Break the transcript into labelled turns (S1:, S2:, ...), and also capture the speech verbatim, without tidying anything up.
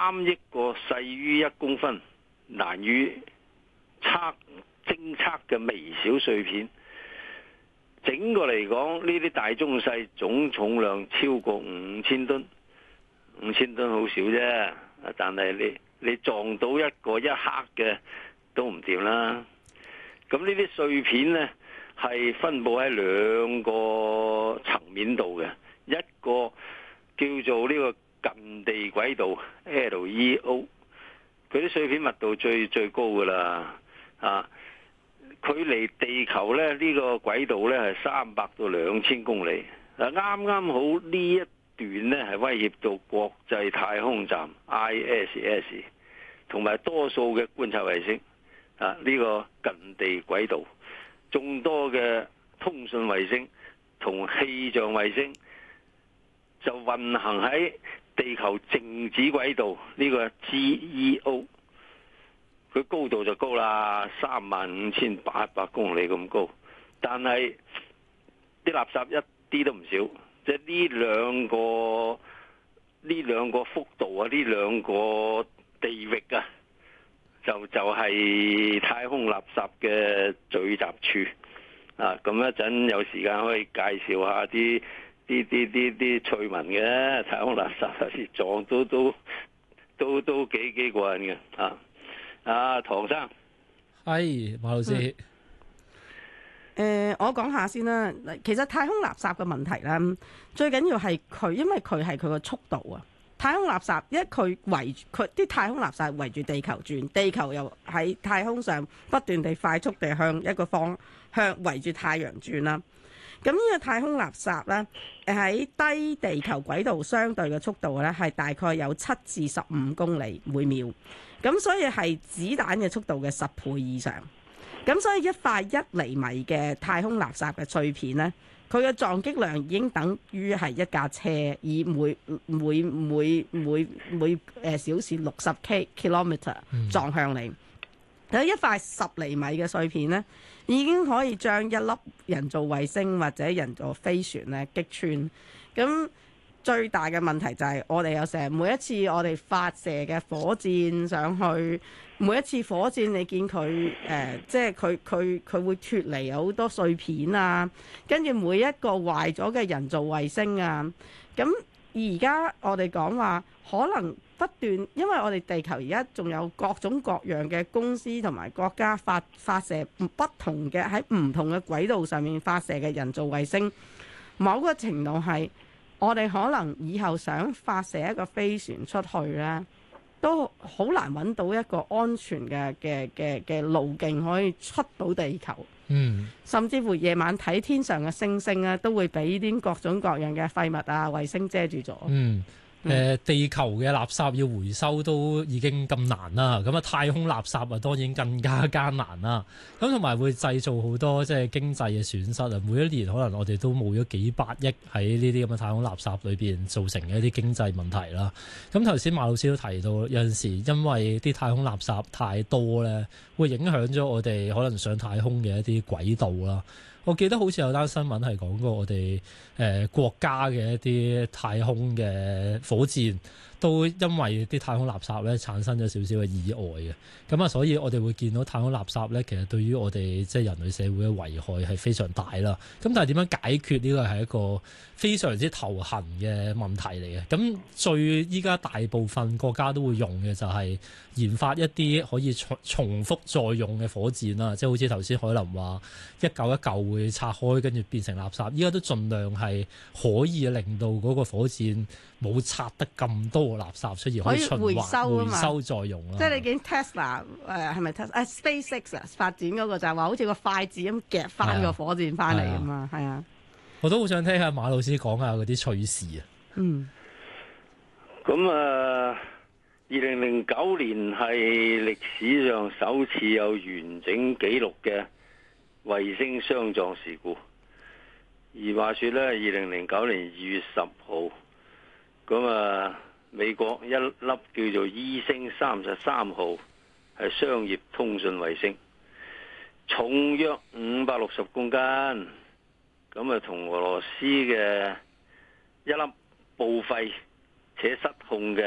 S1: 三億個細於一公分、難以測偵測嘅微小碎片。整個嚟講，呢啲大中細總重量超過五千噸，五千噸好少啫。但係你你撞到一個一克嘅都唔掂啦。咁呢啲碎片呢，係分佈喺兩個層面度嘅，一個叫做呢個近地軌道 L E O， 佢啲碎片密度最最高噶啦，啊！距離地球咧呢、呢個軌道咧係三百到兩千公里，嗱啱啱好呢一段咧係威脅到國際太空站 I S S 同埋多數嘅觀察衛星啊，呢、呢個近地軌道，眾多嘅通訊衛星同氣象衛星就運行喺地球靜止軌道呢、呢個 G E O。佢高度就高啦，三萬五千八百公里咁高，但係啲垃圾一啲都唔少，即係呢兩個呢兩個幅度啊，呢兩個地域啊，就就係、是、太空垃圾嘅聚集處啊！咁一陣有時間可以介紹下啲啲啲啲啲趣聞嘅太空垃圾，有時撞到都都都幾幾過癮嘅啊！啊，唐生，
S2: 係馬老師。誒、
S3: 嗯呃，我講下先啦。其實太空垃圾嘅問題咧，最緊要係佢，因為佢係佢個速度啊。太空垃圾，因為佢圍佢啲太空垃圾圍住地球轉，地球又喺太空上不斷地快速地向一個方向圍住太陽轉啦。咁呢個太空垃圾咧，喺低地球軌道相對嘅速度咧，係大概有七至十五公里每秒。咁所以係子彈嘅速度嘅十倍以上。咁所以一塊一厘米嘅太空垃圾嘅碎片呢，佢嘅撞擊量已經等於係一架車以每每每每每誒小時六十 k kilometer 撞向你。有、嗯、一塊十厘米嘅碎片呢，已經可以將一粒人造衛星或者人造飛船咧擊穿。咁最大嘅問題就係我哋有成每一次我哋發射嘅火箭上去，每一次火箭你見佢誒、呃，即係佢佢佢會脫離有好多碎片啊，跟住每一個壞咗嘅人造衛星啊，咁而家我哋講話可能不斷，因為我哋地球而家仲有各種各樣嘅公司同埋國家發發射不同嘅喺唔同嘅軌道上面發射嘅人造衛星，某個程度係。我哋可能以後想發射一個飛船出去呢，都好難揾到一個安全嘅嘅嘅嘅路徑可以出到地球。嗯，甚至乎夜晚睇天上嘅星星啊，都會俾啲各種各樣嘅廢物啊、衛星遮住咗。嗯。誒、呃、地球嘅垃圾要回收都已經咁難啦，咁啊太空垃圾啊當然更加艱難啦。咁同埋會製造好多即係經濟嘅損失啊！每一年可能我哋都冇咗幾百億喺呢啲咁嘅太空垃圾裏邊造成嘅一啲經濟問題啦。咁頭先馬老師都提到，有陣時因為啲太空垃圾太多咧，會影響咗我哋可能上太空嘅一啲軌道啦。我記得好似有單新聞係講過我哋誒、呃、國家嘅一啲太空嘅火箭都因為啲太空垃圾咧產生咗少少嘅意外嘅，咁啊，所以我哋會見到太空垃圾咧，其實對於我哋即係人類社會嘅危害係非常大啦。咁但係點樣解決呢個係一個非常之頭痕嘅問題嚟嘅。咁最依家大部分國家都會用嘅就係研發一啲可以重重複再用嘅火箭啦，即係好似頭先海林話一嚿一嚿會拆開跟住變成垃圾，依家都盡量係可以令到嗰個火箭冇拆得咁多垃圾出現，可以循環回收，回收再用啦。 即係你見 Tesla 誒係咪 Tesla 啊 SpaceX 啊發展嗰個就係話好似個筷子咁夾翻個火箭翻嚟啊嘛，係啊。
S2: 我都好想聽下馬老師講下嗰啲趣事啊。
S3: 嗯。
S1: 咁啊，二零零九年係歷史上首次有完整記錄嘅衛星相撞事故。而話說咧，二零零九年二月十號，咁啊，美國一粒叫做伊星三十三號係商業通訊衛星，重約五百六十公斤，咁啊，同俄羅斯嘅一粒報廢且失控嘅